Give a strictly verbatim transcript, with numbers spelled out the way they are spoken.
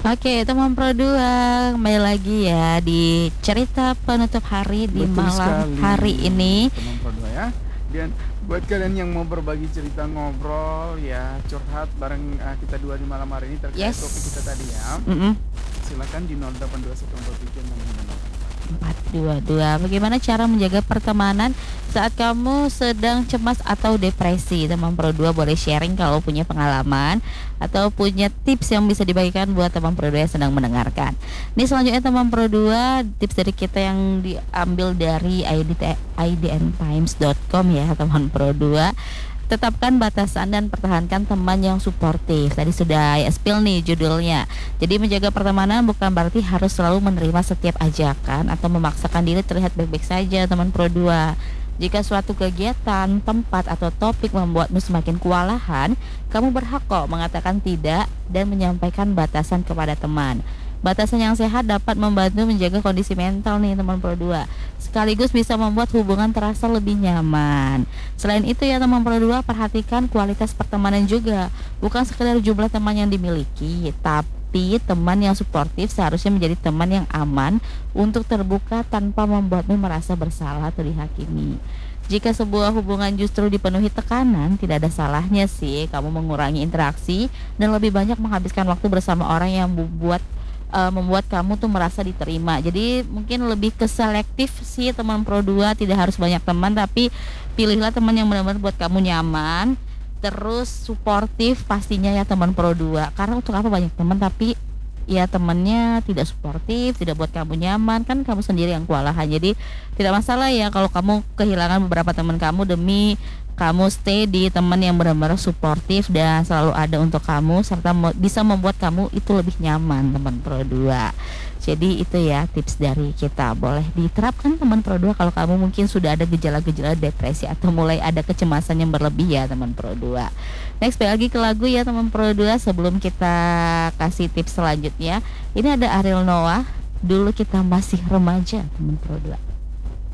Oke, teman Pro dua, kembali lagi ya di cerita penutup hari di Betul malam sekali, hari ini. teman Pro dua ya. Dan buat kalian yang mau berbagi cerita, ngobrol ya, curhat bareng uh, kita dua di malam hari ini terkait Yes. topik kita tadi ya. Mm-mm. Silakan di nol delapan dua satu empat tujuh enam lima nol. empat dua dua. Bagaimana cara menjaga pertemanan saat kamu sedang cemas atau depresi? Teman Pro dua boleh sharing kalau punya pengalaman atau punya tips yang bisa dibagikan buat teman Pro dua yang sedang mendengarkan. Ini selanjutnya teman Pro dua, tips dari kita yang diambil dari i d n times dot com ya teman Pro dua. Tetapkan batasan dan pertahankan teman yang suportif. Tadi sudah ya spill nih judulnya. Jadi menjaga pertemanan bukan berarti harus selalu menerima setiap ajakan atau memaksakan diri terlihat baik-baik saja teman Pro dua. Jika suatu kegiatan, tempat atau topik membuatmu semakin kewalahan, kamu berhak kok mengatakan tidak dan menyampaikan batasan kepada teman. Batasan yang sehat dapat membantu menjaga kondisi mental nih teman Pro dua, sekaligus bisa membuat hubungan terasa lebih nyaman. Selain itu ya teman Pro dua, perhatikan kualitas pertemanan juga. Bukan sekedar jumlah teman yang dimiliki, tapi teman yang suportif seharusnya menjadi teman yang aman untuk terbuka tanpa membuatmu merasa bersalah atau dihakimi. Jika sebuah hubungan justru dipenuhi tekanan, tidak ada salahnya sih kamu mengurangi interaksi dan lebih banyak menghabiskan waktu bersama orang yang membuat uh, membuat kamu tuh merasa diterima. Jadi mungkin lebih ke selektif sih teman Pro dua, tidak harus banyak teman, tapi pilihlah teman yang benar-benar buat kamu nyaman, terus suportif pastinya ya teman Pro dua. Karena untuk apa banyak teman tapi ya temannya tidak suportif, tidak buat kamu nyaman, kan kamu sendiri yang kewalahan. Jadi tidak masalah ya kalau kamu kehilangan beberapa teman kamu demi kamu stay di teman yang benar-benar suportif dan selalu ada untuk kamu, serta mo- bisa membuat kamu itu lebih nyaman teman Pro dua. Jadi itu ya tips dari kita, boleh diterapkan teman Pro dua kalau kamu mungkin sudah ada gejala-gejala depresi atau mulai ada kecemasan yang berlebih ya teman Pro dua. Next balik lagi ke lagu ya teman Pro dua sebelum kita kasih tips selanjutnya. Ini ada Ariel Noah, Dulu Kita Masih Remaja teman Pro dua.